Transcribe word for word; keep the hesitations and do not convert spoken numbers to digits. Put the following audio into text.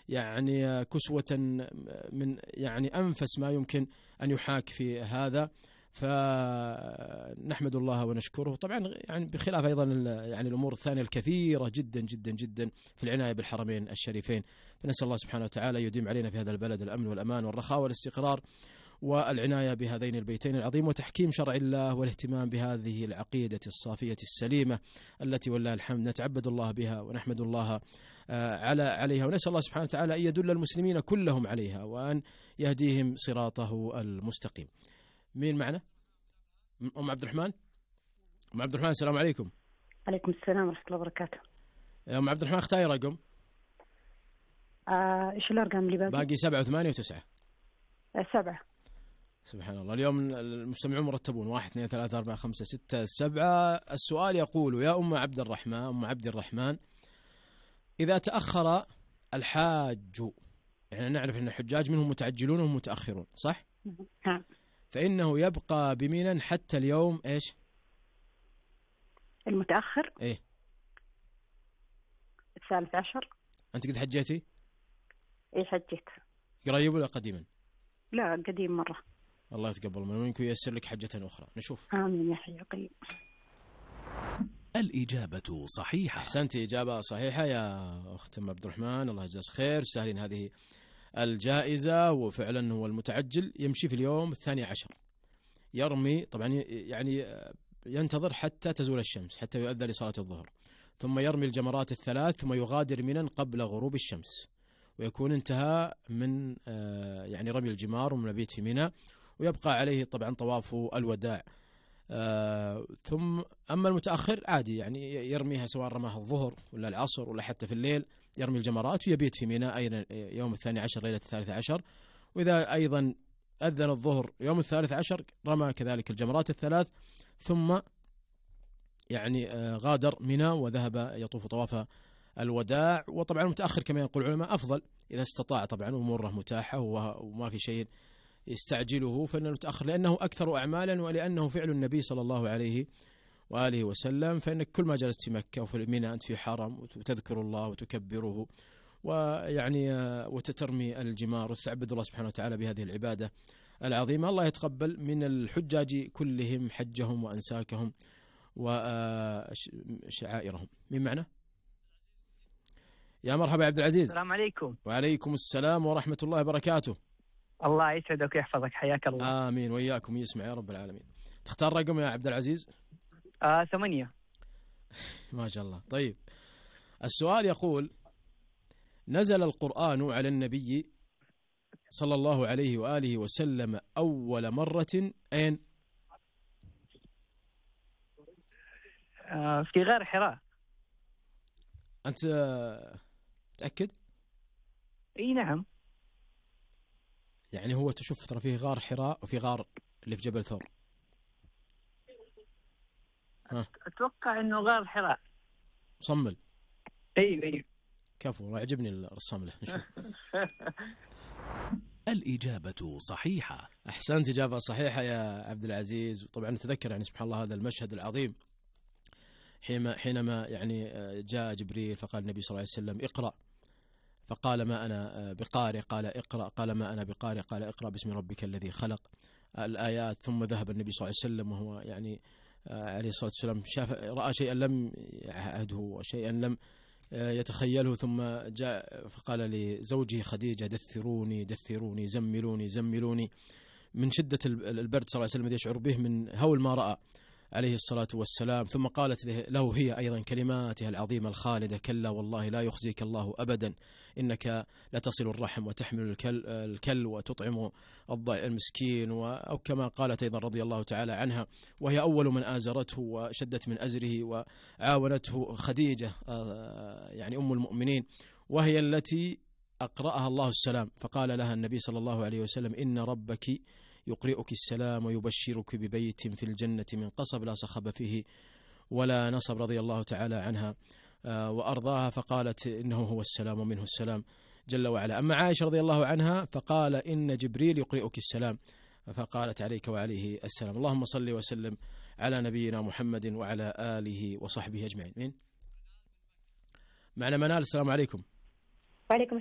يعني كسوة من يعني أنفس ما يمكن أن يحاك في هذا، فنحمد الله ونشكره. طبعا يعني بخلاف أيضا يعني الأمور الثانية الكثيرة جدا جدا جدا في العناية بالحرمين الشريفين، فنسأل الله سبحانه وتعالى يديم علينا في هذا البلد الأمن والأمان والرخاء والاستقرار والعناية بهذين البيتين العظيم، وتحكيم شرع الله والاهتمام بهذه العقيدة الصافية السليمة التي ولله الحمد نتعبد الله بها ونحمد الله على عليها، ونسأل الله سبحانه وتعالى أن يدل المسلمين كلهم عليها وأن يهديهم صراطه المستقيم. مين معنا؟ أم عبد الرحمن. أم عبد الرحمن السلام عليكم. عليكم السلام ورحمة الله وبركاته. يا أم عبد الرحمن اختاري رقم. آه، إيش الأرقام اللي باقي؟ باقي سبعة وثمانية وتسعة. آه، سبعة. سبحان الله، اليوم المستمعون مرتبون، واحد اثنين ثلاثة أربعة خمسة ستة سبعة. السؤال يقول: يا أم عبد الرحمن أم عبد الرحمن إذا تأخر الحاج، يعني نعرف أن الحجاج منهم متعجلون وهم متأخرون، صح؟ نعم. فإنه يبقى بمنى حتى اليوم إيش؟ المتأخر؟ إيه؟ الثالث عشر. أنت قد حجيتي؟ إيه حجيت. قريب ولا قديما؟ لا قديم مرة. الله يتقبل منك وييسر لك حجة أخرى. نشوف. آمين يا حي يا قيوم. الإجابة صحيحة. أحسنتي، إجابة صحيحة يا أخت أم عبد الرحمن، الله يجزاك خير، سهلين هذه الجائزة. وفعلا هو المتعجل يمشي في اليوم الثاني عشر، يرمي طبعا يعني ينتظر حتى تزول الشمس حتى يؤذن لصلاة الظهر، ثم يرمي الجمرات الثلاث، ثم يغادر منى قبل غروب الشمس، ويكون انتهى من يعني رمي الجمار ومن المبيت في منى، ويبقى عليه طبعا طواف الوداع. آه ثم أما المتأخر عادي يعني يرميها سواء رماها الظهر ولا العصر ولا حتى في الليل، يرمي الجمرات ويبيت في منى أيضا يوم الثاني عشر ليلة الثالث عشر، وإذا أيضا أذن الظهر يوم الثالث عشر رمى كذلك الجمرات الثلاث، ثم يعني آه غادر منى وذهب يطوف طواف الوداع. وطبعا المتأخر كما يقول العلماء أفضل إذا استطاع طبعا أموره متاحة وما في شيء يستعجله، فإنه المتأخر لأنه أكثر أعمالا ولأنه فعل النبي صلى الله عليه وآله وسلم، فإنك كل ما جلست في مكة وفي منى أنت في حرم وتذكر الله وتكبره ويعني وتترمي الجمار وتتعبد الله سبحانه وتعالى بهذه العبادة العظيمة. الله يتقبل من الحجاج كلهم حجهم وأنساكهم وشعائرهم. من معنا؟ يا مرحبا عبد العزيز. السلام عليكم. وعليكم السلام ورحمة الله وبركاته. الله يسعدك ويحفظك، حياك الله. آمين وإياكم، يسمع يا رب العالمين. تختار رقم يا عبد العزيز؟ آه ثمانية. ما شاء الله. طيب السؤال يقول: نزل القرآن على النبي صلى الله عليه وآله وسلم أول مرة أين؟ آه في غار حراء. أنت تأكد؟ إي نعم. يعني هو تشوف ترى فيه غار حراء وفي غار اللي في جبل ثور. ها. أتوقع إنه غار حراء. صمل. أيوه أيوه. كفو، عجبني الصملة. نشوف. الإجابة صحيحة. أحسنت، إجابة صحيحة يا عبد العزيز. وطبعا نتذكر يعني سبحان الله هذا المشهد العظيم حينما حينما يعني جاء جبريل فقال النبي صلى الله عليه وسلم: اقرأ، فقال: ما أنا بقارئ، قال: اقرأ، قال: ما أنا بقارئ، قال: اقرأ باسم ربك الذي خلق، الآيات. ثم ذهب النبي صلى الله عليه وسلم وهو يعني عليه الصلاة والسلام شاف رأى شيئا لم يعهده وشيئا لم يتخيله، ثم جاء فقال لزوجه خديجة: دثروني دثروني زملوني زملوني، من شدة البرد صلى الله عليه وسلم يشعر به من هول ما رأى عليه الصلاة والسلام. ثم قالت له هي أيضا كلماتها العظيمة الخالدة: كلا والله لا يخزيك الله أبدا، إنك لتصل الرحم وتحمل الكل, الكل وتطعم المسكين. أو كما قالت أيضا رضي الله تعالى عنها، وهي أول من آزرته وشدت من أزره وعاونته خديجة يعني أم المؤمنين، وهي التي أقرأها الله السلام، فقال لها النبي صلى الله عليه وسلم: إن ربك يقرئك السلام ويبشرك ببيت في الجنة من قصب لا صخب فيه ولا نصب، رضي الله تعالى عنها وأرضاها، فقالت: إنه هو السلام ومنه السلام جل وعلا. أما عائشة رضي الله عنها فقال: إن جبريل يقرئك السلام، فقالت: عليك وعليه السلام. اللهم صل وسلم على نبينا محمد وعلى آله وصحبه أجمعين. مين معنا؟ منال. السلام عليكم. وعليكم